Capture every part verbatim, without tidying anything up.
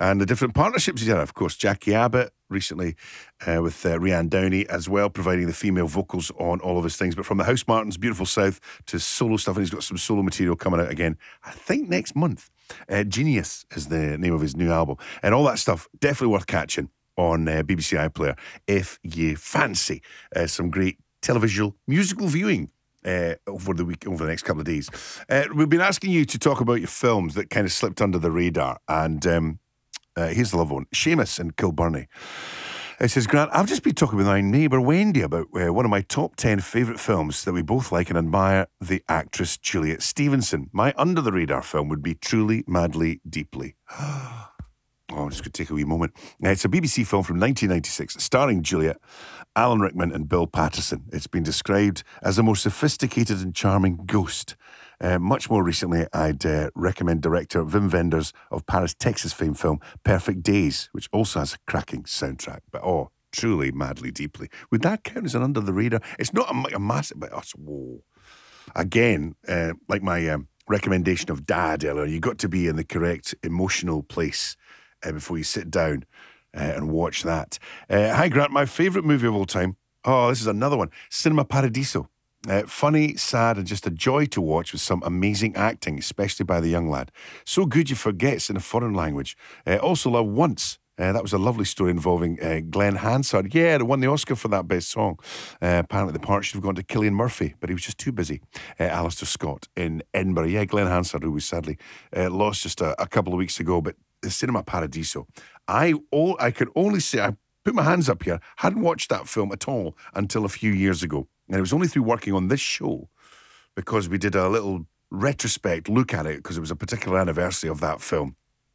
and the different partnerships he's had. Of course, Jackie Abbott recently uh, with uh, Rhiannon Downey as well, providing the female vocals on all of his things. But from the House Martins, Beautiful South, to solo stuff, and he's got some solo material coming out again, I think next month. Uh, Genius is the name of his new album, and all that stuff definitely worth catching on uh, B B C iPlayer if you fancy uh, some great televisual musical viewing uh, over the week, over the next couple of days. Uh, we've been asking you to talk about your films that kind of slipped under the radar, and um, uh, here's the love one. Seamus in Kilburnie. It says, Grant, I've just been talking with my neighbour Wendy about uh, one of my top ten favourite films that we both like and admire, the actress Juliet Stevenson. My under-the-radar film would be Truly, Madly, Deeply. Oh, I'm just going to take a wee moment. Uh, it's a B B C film from nineteen ninety-six, starring Juliet, Alan Rickman and Bill Patterson. It's been described as a more sophisticated and charming ghost. Uh, much more recently, I'd uh, recommend director Wim Wenders of Paris, Texas fame film Perfect Days, which also has a cracking soundtrack. But oh, Truly, Madly, Deeply. Would that count as an under the radar? It's not a, a massive, but oh, whoa. Again, uh, like my um, recommendation of Dad earlier, you got to be in the correct emotional place uh, before you sit down uh, and watch that. Uh, hi, Grant, my favourite movie of all time. Oh, this is another one. Cinema Paradiso. Uh, funny, sad, and just a joy to watch with some amazing acting, especially by the young lad. So good you forget it's in a foreign language. Uh, also love Once. Uh, that was a lovely story involving uh, Glenn Hansard. Yeah, they won the Oscar for that best song. Uh, apparently the part should have gone to Cillian Murphy, but he was just too busy. Uh, Alistair Scott in Edinburgh. Yeah, Glenn Hansard, who was sadly uh, lost just a, a couple of weeks ago. But the Cinema Paradiso. I, oh, I could only say, I put my hands up here, hadn't watched that film at all until a few years ago. And it was only through working on this show, because we did a little retrospect look at it, because it was a particular anniversary of that film.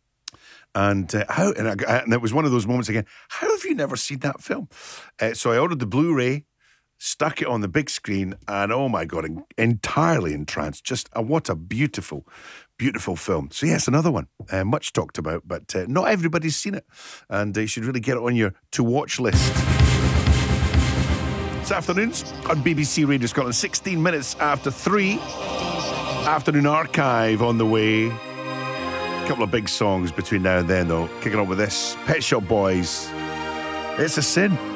And uh, how? And, I, and it was one of those moments again, how have you never seen that film? Uh, so I ordered the Blu-ray, stuck it on the big screen, and oh my God, entirely entranced. Just uh, what a beautiful, beautiful film. So yes, another one, uh, much talked about, but uh, not everybody's seen it. And uh, you should really get it on your to-watch list. It's afternoons on B B C Radio Scotland, sixteen minutes after three. Afternoon Archive on the way. A couple of big songs between now and then, though. Kicking off with this, Pet Shop Boys. It's a Sin.